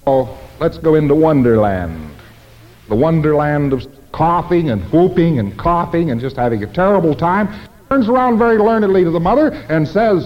Oh, let's go into Wonderland. The Wonderland of coughing and whooping and coughing and just having a terrible time. Turns around very learnedly to the mother and says,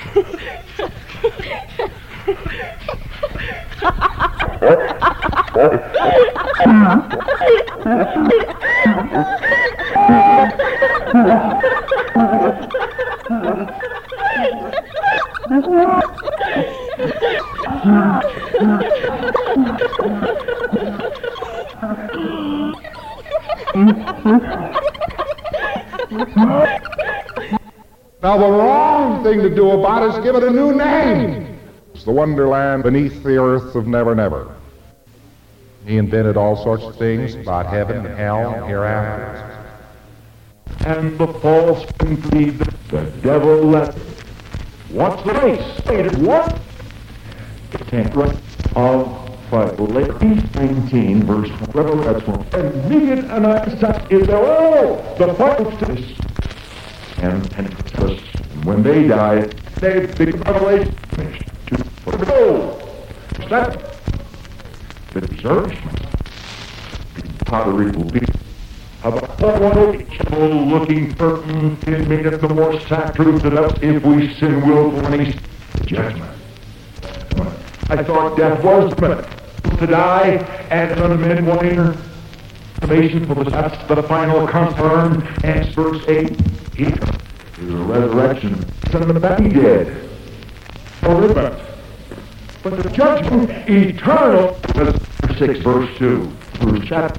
now the wrong thing to do about it is give it a new name. It's the Wonderland beneath the earth of Never Never. He invented all sorts of things about heaven and hell and hereafter. And the false conceive the devil left. What's the race? Stated what? The 10th of Philippians 19, verse 12. That's one. Immediate and such is the the final stage. And when they died, they big revelation finished. To go. That the desertion. Pottery will be about looking for 10 minutes the more truth to us if we sin willfully. Judgment. I thought death was permanent. To die, and none of men will enter salvation, for that's the final confirmed. And verse 8, he is a resurrection. Son of the back, he dead. But the judgment eternal, 6 verse 2. Chapter